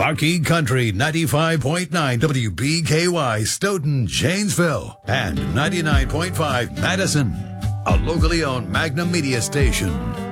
Marquee Country 95.9 WBKY Stoughton, Janesville, and 99.5 Madison, a locally owned Magnum Media station.